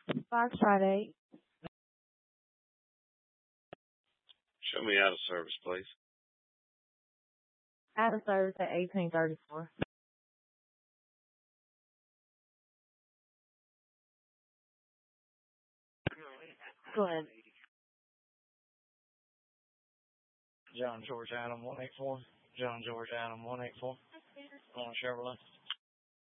Foxtrot 8. Show me out of service, please. Out of service at 1834. Go ahead. John George Adam 184. John George Adam 184. On Chevrolet.